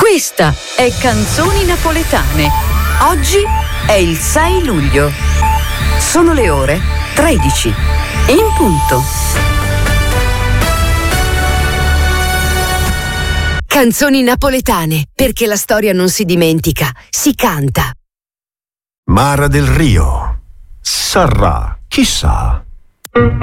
Questa è Canzoni Napoletane. Oggi è il 6 luglio. Sono le ore 13. In punto. Canzoni napoletane, perché la storia non si dimentica, si canta. Mara del Rio. Sarà, chissà.